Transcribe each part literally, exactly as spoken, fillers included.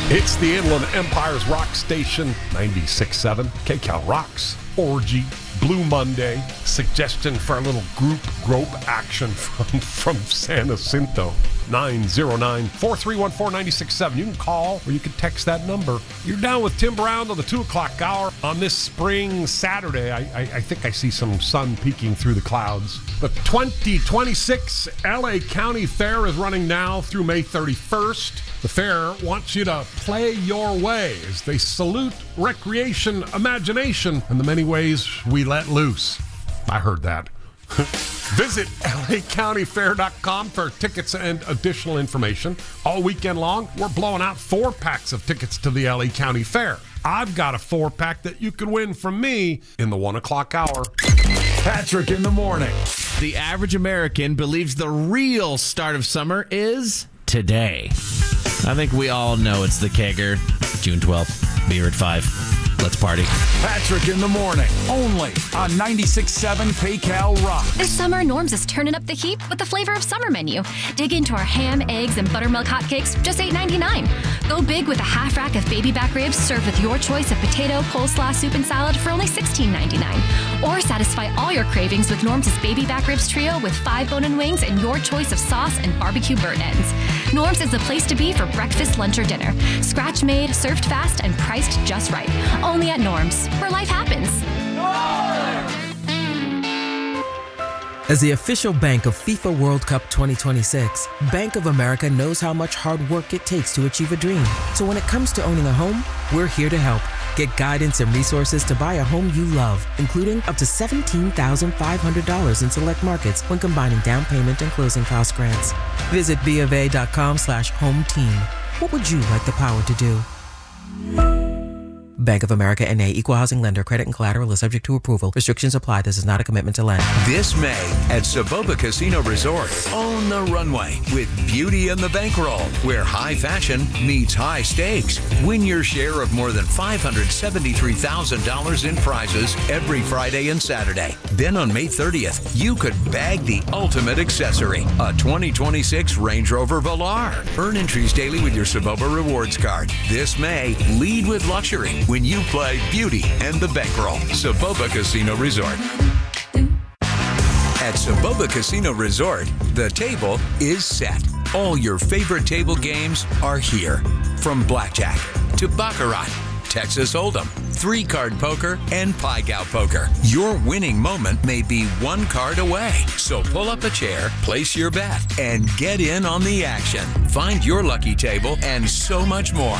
It's the Inland Empire's Rock Station, ninety-six point seven. K Cal Rocks, Orgy, Blue Monday, suggestion for a little group grope action from, from San Jacinto. nine oh nine, four three one, four nine six seven. You can call or you can text that number. You're down with Tim Brown to the two o'clock hour on this spring Saturday. I, I, I think I see some sun peeking through the clouds. The twenty twenty-six L A County Fair is running now through May thirty-first. The fair wants you to play your way as they salute recreation, imagination, and the many ways we let loose. I heard that. Visit L A county fair dot com for tickets and additional information. All weekend long, we're blowing out four packs of tickets to the L A County Fair. I've got a four-pack that you can win from me in the one o'clock hour. Patrick in the morning. The average American believes the real start of summer is today. I think we all know it's the kegger. June twelfth, beer at five. Let's party. Patrick in the morning, only on ninety-six point seven K Cal Rock. This summer, Norm's is turning up the heat with the flavor of summer menu. Dig into our ham, eggs, and buttermilk hotcakes, just eight ninety-nine. Go big with a half rack of baby back ribs served with your choice of potato, coleslaw, soup, and salad for only sixteen ninety-nine. Or satisfy all your cravings with Norm's baby back ribs trio with five bone-in wings and your choice of sauce and barbecue burnt ends. Norm's is the place to be for breakfast, lunch, or dinner. Scratch made, served fast, and priced just right. Only at Norm's, where life happens. As the official bank of FIFA World Cup twenty twenty-six, Bank of America knows how much hard work it takes to achieve a dream. So when it comes to owning a home, we're here to help. Get guidance and resources to buy a home you love, including up to seventeen thousand five hundred dollars in select markets when combining down payment and closing cost grants. Visit BofA.com slash home team. What would you like the power to do? Bank of America N A, Equal Housing Lender. Credit and collateral is subject to approval. Restrictions apply. This is not a commitment to lend. This May at Soboba Casino Resort, own the runway with Beauty and the Bankroll, where high fashion meets high stakes. Win your share of more than five hundred seventy-three thousand dollars in prizes every Friday and Saturday. Then on May thirtieth, you could bag the ultimate accessory, a twenty twenty-six Range Rover Velar. Earn entries daily with your Soboba Rewards card. This May, lead with luxury when you play Beauty and the Bankroll. Soboba Casino Resort. At Soboba Casino Resort, the table is set. All your favorite table games are here. From blackjack to baccarat, Texas Hold'em, three-card poker, and Pai-Gow poker. Your winning moment may be one card away. So pull up a chair, place your bet, and get in on the action. Find your lucky table and so much more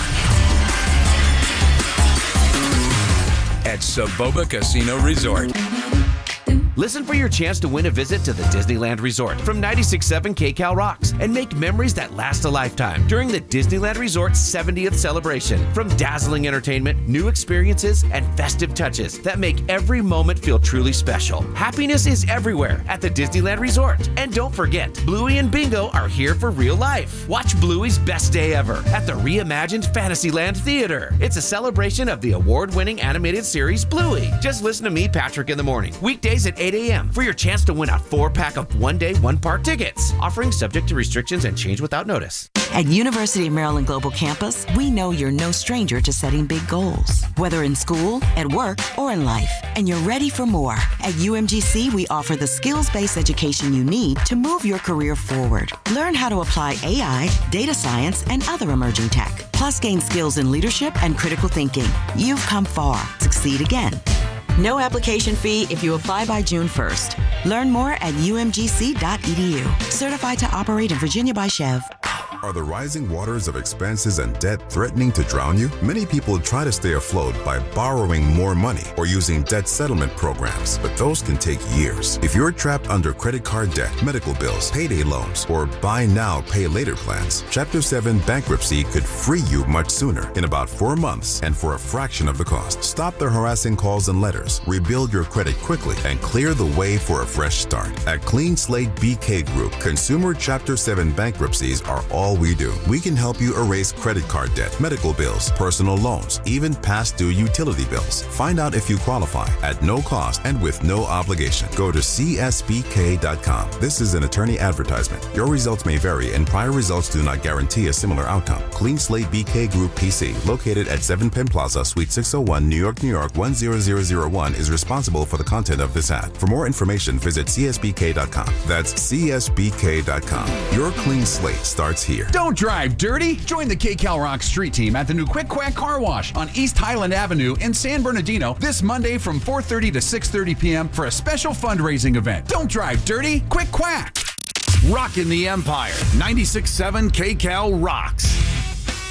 at Soboba Casino Resort. Listen for your chance to win a visit to the Disneyland Resort from ninety-six point seven K Cal Rocks and make memories that last a lifetime during the Disneyland Resort's seventieth celebration. From dazzling entertainment, new experiences, and festive touches that make every moment feel truly special. Happiness is everywhere at the Disneyland Resort. And don't forget, Bluey and Bingo are here for real life. Watch Bluey's best day ever at the reimagined Fantasyland Theater. It's a celebration of the award-winning animated series Bluey. Just listen to me, Patrick, in the morning. Weekdays at eight a.m. for your chance to win a four-pack of one-day, one-part tickets. Offering subject to restrictions and change without notice. At University of Maryland Global Campus, we know you're no stranger to setting big goals, whether in school, at work, or in life, and you're ready for more. At U M G C, we offer the skills-based education you need to move your career forward. Learn how to apply A I, data science, and other emerging tech, plus gain skills in leadership and critical thinking. You've come far. Succeed again. No application fee if you apply by June first. Learn more at U M G C dot E D U. Certified to operate in Virginia by Chev. Are the rising waters of expenses and debt threatening to drown you? Many people try to stay afloat by borrowing more money or using debt settlement programs, but those can take years. If you're trapped under credit card debt, medical bills, payday loans, or buy now, pay later plans, Chapter seven bankruptcy could free you much sooner, in about four months and for a fraction of the cost. Stop the harassing calls and letters, rebuild your credit quickly, and clear the way for a fresh start. At Clean Slate B K Group, consumer Chapter seven bankruptcies are all all we do. We can help you erase credit card debt, medical bills, personal loans, even past due utility bills. Find out if you qualify at no cost and with no obligation. Go to C S B K dot com. This is an attorney advertisement. Your results may vary and prior results do not guarantee a similar outcome. Clean Slate B K Group P C, located at seven Penn Plaza, Suite six oh one, New York, New York one zero zero zero one, is responsible for the content of this ad. For more information, visit C S B K dot com. That's C S B K dot com. Your clean slate starts here. Don't drive dirty. Join the K-Cal Rock Street Team at the new Quick Quack Car Wash on East Highland Avenue in San Bernardino this Monday from four thirty to six thirty p.m. for a special fundraising event. Don't drive dirty. Quick Quack. Rockin' the Empire. ninety-six point seven K-Cal rocks.